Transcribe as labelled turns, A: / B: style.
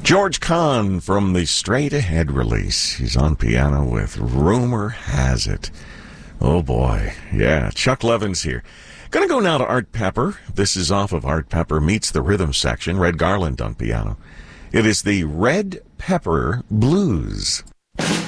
A: George Kahn from the Straight Ahead release. He's on piano with Rumor Has It. Oh boy. Yeah, Chuck Levin's here. Gonna go now to Art Pepper. This is off of Art Pepper Meets the Rhythm section. Red Garland on piano. It is the Red Pepper Blues.